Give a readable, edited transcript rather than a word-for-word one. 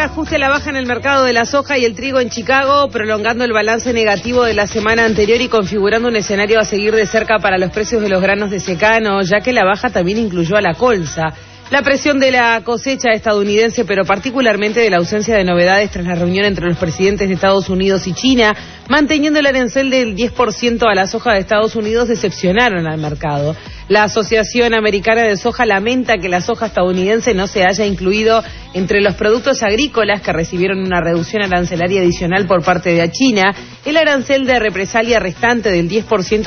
ajuste a la baja en el mercado de la soja y el trigo en Chicago, prolongando el balance negativo de la semana anterior y configurando un escenario a seguir de cerca para los precios de los granos de secano, ya que la baja también incluyó a la colza. La presión de la cosecha estadounidense, pero particularmente de la ausencia de novedades tras la reunión entre los presidentes de Estados Unidos y China, manteniendo el arancel del 10% a la soja de Estados Unidos, decepcionaron al mercado. La Asociación Americana de Soja lamenta que la soja estadounidense no se haya incluido entre los productos agrícolas que recibieron una reducción arancelaria adicional por parte de China. El arancel de represalia restante del 10%